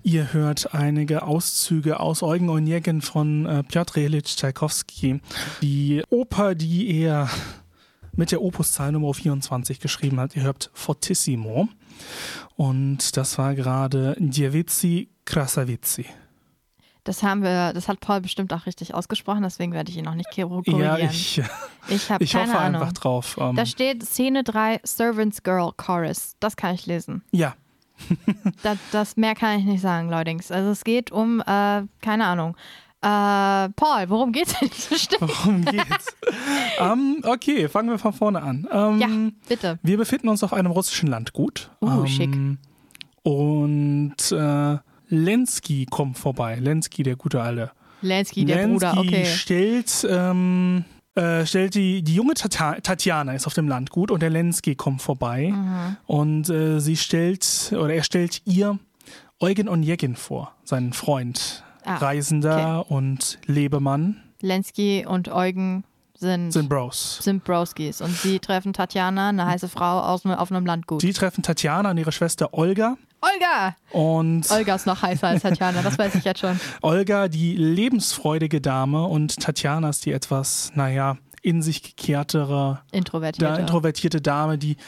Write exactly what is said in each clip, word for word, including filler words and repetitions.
Ihr hört einige Auszüge aus Eugen Onegin von äh, Pjotr Iljitsch Tschaikowski. Die Oper, die er mit der Opuszahl Nummer vierundzwanzig geschrieben hat. Ihr hört Fortissimo. Und das war gerade Dziewicy Krasawicy. Das haben wir, das hat Paul bestimmt auch richtig ausgesprochen, deswegen werde ich ihn noch nicht korrigieren. Ja, ich, ich habe ich keine hoffe Ahnung. einfach drauf. Ähm, Da steht Szene drei, Servants Girl Chorus. Das kann ich lesen. ja. Das, das mehr kann ich nicht sagen, Leutings. Also es geht um, äh, keine Ahnung. Äh, Paul, worum geht's in diesem Stück? Worum geht's? um, okay, fangen wir von vorne an. Um, Ja, bitte. Wir befinden uns auf einem russischen Landgut. Uh, um, schick. Und äh, Lenski kommt vorbei. Lenski, der gute Alte. Lenski, der Lenski Bruder, okay. stellt, ähm, äh, stellt die, die junge Tata- Tatjana ist auf dem Landgut und der Lenski kommt vorbei. Mhm. Und äh, sie stellt, oder er stellt ihr Eugen Onegin vor, seinen Freund. Ah, Reisender und Lebemann Lenski und Eugen sind, sind Bros. sind Broskis und sie treffen Tatjana, eine heiße Frau aus, auf einem Landgut. Die treffen Tatjana und ihre Schwester Olga. Olga! Und Olga ist noch heißer als Tatjana, das weiß ich jetzt schon. Olga, die lebensfreudige Dame, und Tatjana ist die etwas, naja, in sich gekehrtere, Introvertierte. da, introvertierte Dame, die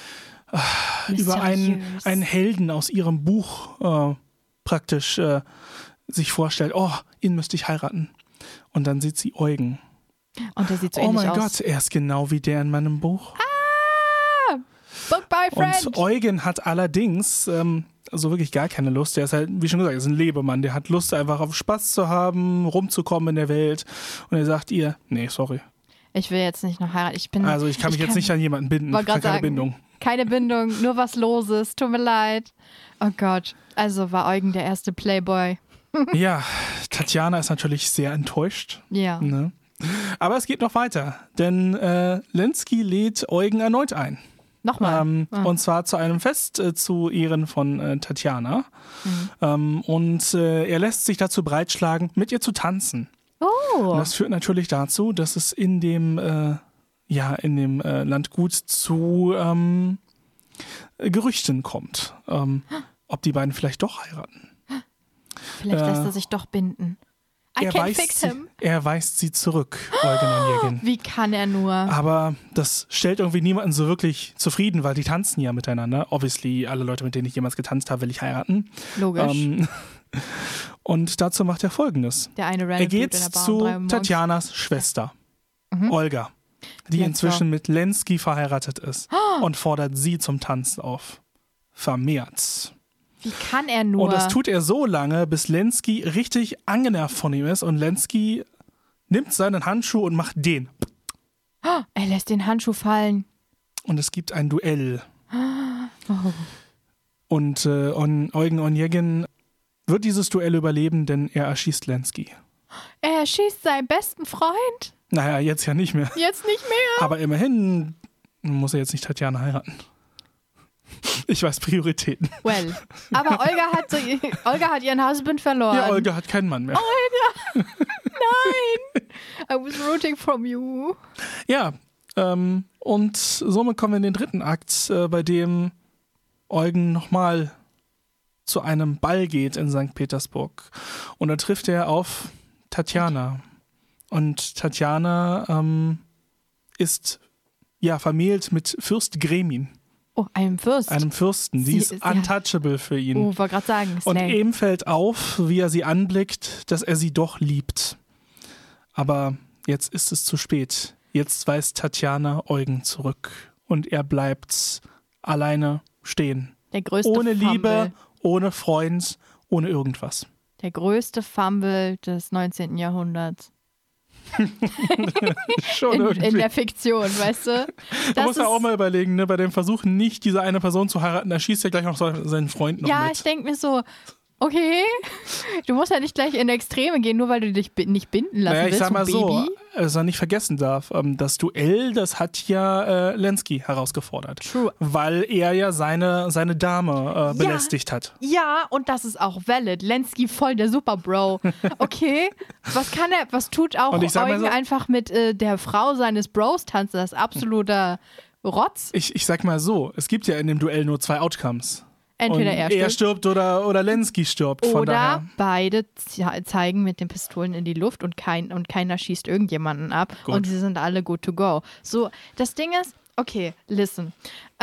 äh, über einen, einen Helden aus ihrem Buch äh, praktisch äh, sich vorstellt, oh, ihn müsste ich heiraten. Und dann sieht sie Eugen. Und der sieht so Oh ähnlich mein aus. Gott, er ist genau wie der in meinem Buch. Ah! Book by friend! Und Eugen hat allerdings ähm, so wirklich gar keine Lust. Der ist halt, wie schon gesagt, ist ein Lebemann. Der hat Lust, einfach auf Spaß zu haben, rumzukommen in der Welt. Und er sagt ihr, nee, sorry. Ich will jetzt nicht noch heiraten. Ich bin, Also ich kann mich ich jetzt kann, nicht an jemanden binden. wollte Ich kann gerade keine sagen, Bindung. Keine Bindung, nur was Loses. Tut mir leid. Oh Gott. Also war Eugen der erste Playboy. Ja, Tatjana ist natürlich sehr enttäuscht. Ja. Ne? Aber es geht noch weiter, denn äh, Lenski lädt Eugen erneut ein. Nochmal. Ähm, Ah. Und zwar zu einem Fest äh, zu Ehren von äh, Tatjana. Mhm. Ähm, und äh, er lässt sich dazu breitschlagen, mit ihr zu tanzen. Oh. Und das führt natürlich dazu, dass es in dem, äh, ja, in dem äh, Landgut zu ähm, Gerüchten kommt, ähm, ob die beiden vielleicht doch heiraten. Vielleicht äh, lässt er sich doch binden. I Er can weist, fix sie, him. er weist sie zurück, Eugen Onegin. Wie kann er nur? Aber das stellt irgendwie niemanden so wirklich zufrieden, weil die tanzen ja miteinander. Obviously, alle Leute, mit denen ich jemals getanzt habe, will ich heiraten. Logisch. Ähm, und dazu macht er Folgendes. Der eine Er random geht Dude in der Bar um drei Uhr zu morgens. Tatjanas Schwester, Olga, die Let's inzwischen go. mit Lenski verheiratet ist und fordert sie zum Tanzen auf. Vermehrt. Wie kann er nur? Und das tut er so lange, bis Lenski richtig angenervt von ihm ist und Lenski nimmt seinen Handschuh und macht den. Er lässt den Handschuh fallen. Und es gibt ein Duell. Oh. Und äh, On- Eugen Onegin wird dieses Duell überleben, denn er erschießt Lenski. Er schießt seinen besten Freund. Naja, jetzt ja nicht mehr. Jetzt nicht mehr. Aber immerhin muss er jetzt nicht Tatjana heiraten. Ich weiß Prioritäten. Well. Aber Olga hat, so, Olga hat ihren Husband verloren. Ja, Olga hat keinen Mann mehr. Olga! Nein! I was rooting from you. Ja, ähm, und somit kommen wir in den dritten Akt, äh, bei dem Eugen nochmal zu einem Ball geht in Sankt Petersburg. Und da trifft er auf Tatjana. Und Tatjana ähm, ist ja vermählt mit Fürst Gremin, Oh, einem Fürst. einem Fürsten. Die Sie ist ist- ja. untouchable für ihn. Oh, wollte gerade sagen. Und Slay. ihm fällt auf, wie er sie anblickt, dass er sie doch liebt. Aber jetzt ist es zu spät. Jetzt weist Tatjana Eugen zurück. Und er bleibt alleine stehen. Der größte Ohne Fumble. Liebe, ohne Freund, ohne irgendwas. Der größte Fumble des neunzehnten Jahrhunderts. Schon In, irgendwie. in der Fiktion, weißt du? Man Das muss ja ist- auch mal überlegen, ne, bei dem Versuch, nicht diese eine Person zu heiraten, da schießt er gleich noch so- seinen Freund noch Ja, mit. ich denke mir so, okay, du musst ja nicht gleich in Extreme gehen, nur weil du dich bi- nicht binden lassen Naja, ich willst, sag mal du so, Baby. was man nicht vergessen darf, ähm, das Duell, das hat ja äh, Lenski herausgefordert. True. Weil er ja seine, seine Dame äh, belästigt hat. Ja, und das ist auch valid. Lenski voll der Superbro. Okay, was kann er, was tut auch Und ich sag mal Eugen so- einfach mit äh, der Frau seines Bros tanzen? Das ist absoluter Rotz. Ich, ich sag mal so, es gibt ja in dem Duell nur zwei Outcomes. Entweder und er stirbt. er stirbt oder, oder Lenski stirbt. Von Oder daher. beide ze- zeigen mit den Pistolen in die Luft und, kein, und keiner schießt irgendjemanden ab. Gut. Und sie sind alle good to go. So, das Ding ist, okay, listen.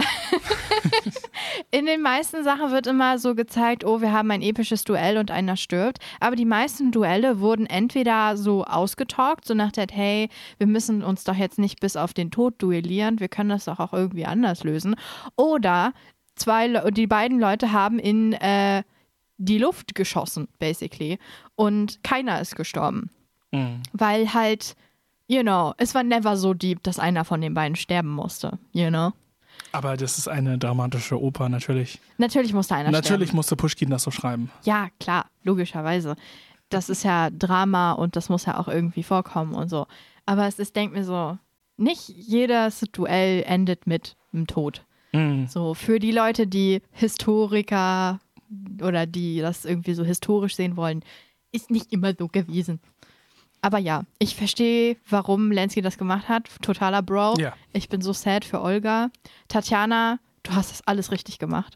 In den meisten Sachen wird immer so gezeigt, oh, wir haben ein episches Duell und einer stirbt. Aber die meisten Duelle wurden entweder so ausgetalkt, so nach der, hey, wir müssen uns doch jetzt nicht bis auf den Tod duellieren, wir können das doch auch irgendwie anders lösen. Oder zwei, Le- die beiden Leute haben in äh, die Luft geschossen, basically. Und keiner ist gestorben. Mhm. Weil halt, you know, es war never so deep, dass einer von den beiden sterben musste, you know. Aber das ist eine dramatische Oper, natürlich. Natürlich musste einer Natürlich sterben. musste Puschkin das so schreiben. Ja, klar, logischerweise. Das ist ja Drama und das muss ja auch irgendwie vorkommen und so. Aber es ist, denk mir so, nicht jedes Duell endet mit dem Tod. Mhm. So, für die Leute, die Historiker oder die das irgendwie so historisch sehen wollen, ist nicht immer so gewesen. Aber ja, ich verstehe, warum Lenski das gemacht hat. Totaler Bro. Ja. Ich bin so sad für Olga. Tatjana, du hast das alles richtig gemacht.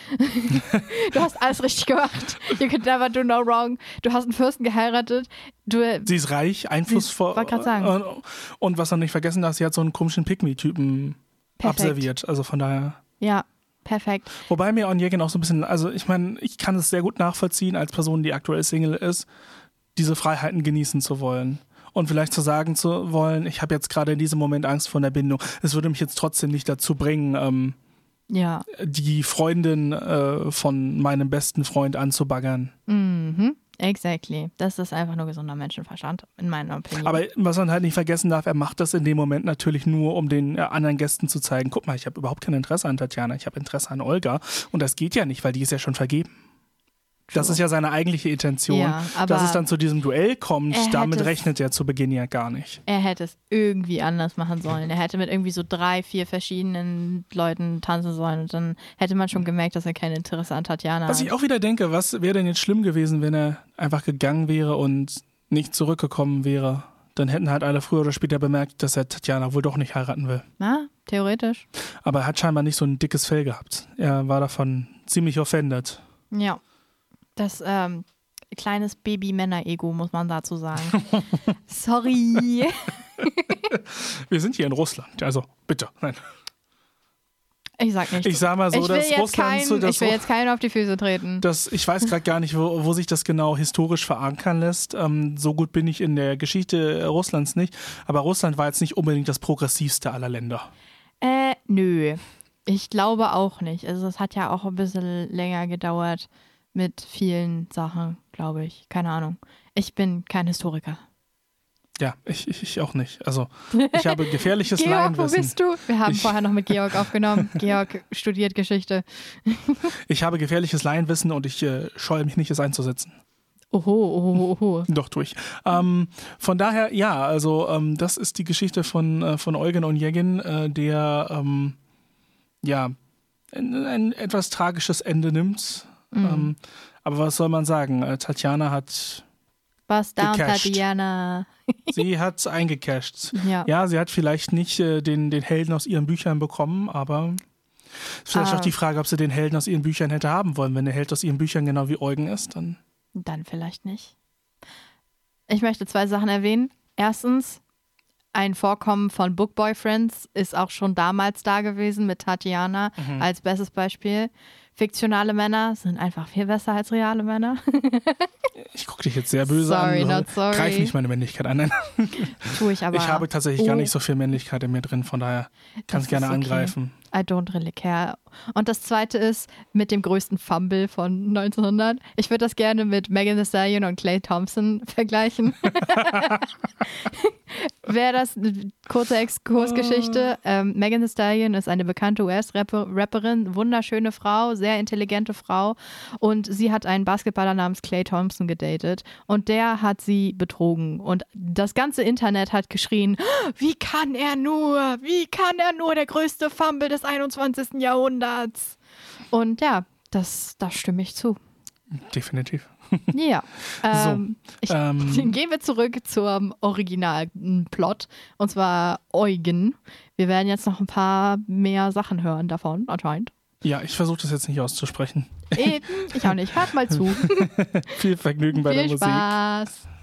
Du hast alles richtig gemacht. You could never do no wrong. Du hast einen Fürsten geheiratet. Du, Sie ist reich, einflussvoll. wollte grad sagen. Und, und was noch nicht vergessen darf, sie hat so einen komischen Pygmy-Typen Perfekt. absolviert. Also von daher. ja, perfekt. Wobei mir Onegin auch so ein bisschen, also ich meine, ich kann es sehr gut nachvollziehen, als Person, die aktuell Single ist, diese Freiheiten genießen zu wollen. Und vielleicht zu sagen zu wollen, ich habe jetzt gerade in diesem Moment Angst vor einer Bindung. Es würde mich jetzt trotzdem nicht dazu bringen, ähm, Ja. die Freundin äh, von meinem besten Freund anzubaggern. Mhm. Exactly. Das ist einfach nur gesunder Menschenverstand, in meiner Opinion. Aber was man halt nicht vergessen darf, er macht das in dem Moment natürlich nur, um den äh, anderen Gästen zu zeigen, guck mal, ich habe überhaupt kein Interesse an Tatjana, ich habe Interesse an Olga. Und das geht ja nicht, weil die ist ja schon vergeben. Das ist ja seine eigentliche Intention. Ja, aber dass es dann zu diesem Duell kommt, er hätte damit es- rechnet er zu Beginn ja gar nicht. Er hätte es irgendwie anders machen sollen. Er hätte mit irgendwie so drei, vier verschiedenen Leuten tanzen sollen und dann hätte man schon gemerkt, dass er kein Interesse an Tatjana Was hat. ich auch wieder denke, was wäre denn jetzt schlimm gewesen, wenn er einfach gegangen wäre und nicht zurückgekommen wäre? Dann hätten halt alle früher oder später bemerkt, dass er Tatjana wohl doch nicht heiraten will. Na, theoretisch. Aber er hat scheinbar nicht so ein dickes Fell gehabt. Er war davon ziemlich offended. Ja. Das ähm, kleines Baby-Männer-Ego, muss man dazu sagen. Sorry. Wir sind hier in Russland, also bitte. Nein. Ich sag nicht. Ich sag mal so, ich will, dass jetzt, Russland kein, so das ich will jetzt keinen auf die Füße treten. Das, ich weiß gerade gar nicht, wo, wo sich das genau historisch verankern lässt. Ähm, so gut bin ich in der Geschichte Russlands nicht. Aber Russland war jetzt nicht unbedingt das progressivste aller Länder. Äh, nö. Ich glaube auch nicht. Also es hat ja auch ein bisschen länger gedauert mit vielen Sachen, glaube ich. Keine Ahnung. Ich bin kein Historiker. Ja, ich, ich, ich auch nicht. Also ich habe gefährliches Georg, wo Laienwissen. bist du? Wir haben Ich- vorher noch mit Georg aufgenommen. Georg studiert Geschichte. Ich habe gefährliches Laienwissen und ich äh, scheue mich nicht, es einzusetzen. Oho, oho, oho. Doch, tue ich. Ähm, von daher, ja, also ähm, das ist die Geschichte von, äh, von Eugen Onegin, äh, der ähm, ja ein, ein etwas tragisches Ende nimmt. Mhm. Ähm, aber was soll man sagen? Äh, Tatjana hat, Was down, Gecasht. Tatjana. sie hat eingecasht. Ja. Ja, sie hat vielleicht nicht äh, den, den Helden aus ihren Büchern bekommen, aber vielleicht Ah. auch die Frage, ob sie den Helden aus ihren Büchern hätte haben wollen. Wenn der Held aus ihren Büchern genau wie Eugen ist, dann Dann vielleicht nicht. Ich möchte zwei Sachen erwähnen. Erstens, ein Vorkommen von Book Boyfriends ist auch schon damals da gewesen mit Tatjana Mhm. als bestes Beispiel. Fiktionale Männer sind einfach viel besser als reale Männer. ich gucke dich jetzt sehr böse Sorry, an. not sorry. Greif nicht meine Männlichkeit an. Nein. Tue ich aber. Ich habe tatsächlich gar Oh. nicht so viel Männlichkeit in mir drin, von daher kann es Das gerne ist okay. angreifen. I don't really care. Und das zweite ist mit dem größten Fumble von neunzehnhundert. Ich würde das gerne mit Megan Thee Stallion und Klay Thompson vergleichen. Wäre das eine kurze Exkursgeschichte? Ähm, Megan Thee Stallion ist eine bekannte U S-Rapperin, wunderschöne Frau, sehr intelligente Frau. Und sie hat einen Basketballer namens Klay Thompson gedatet. Und der hat sie betrogen. Und das ganze Internet hat geschrien, wie kann er nur, wie kann er nur, der größte Fumble des einundzwanzigsten Jahrhunderts. Und ja, das, da stimme ich zu. Definitiv. Ja. Ähm, ich, Ähm, gehen wir zurück zum originalen Plot. Und zwar Eugen. Wir werden jetzt noch ein paar mehr Sachen hören davon, anscheinend. ja, ich versuche das jetzt nicht auszusprechen. Eben, ich auch nicht. Hört mal zu. Viel Vergnügen bei Viel der Musik. Spaß.